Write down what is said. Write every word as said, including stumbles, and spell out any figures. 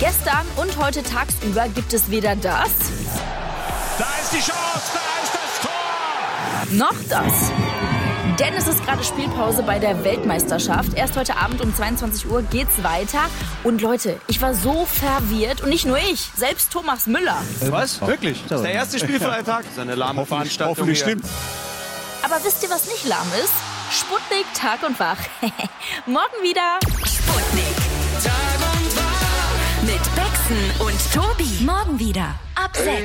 Gestern und heute tagsüber gibt es weder das... Da ist die Chance, da ist das Tor! Noch das. Denn es ist gerade Spielpause bei der Weltmeisterschaft. Erst heute Abend um zweiundzwanzig Uhr geht's weiter. Und Leute, ich war so verwirrt. Und nicht nur ich, selbst Thomas Müller. Was? Wirklich? Das ist der erste Spielfreitag? Das ist eine lahme Veranstaltung. Hoffentlich stimmt. Aber wisst ihr, was nicht lahm ist? Sputnik, Tag und Wach. Morgen wieder. Sputnik. Tag und Wach. Mit Bexen und Tobi. Morgen wieder. Ab sechs.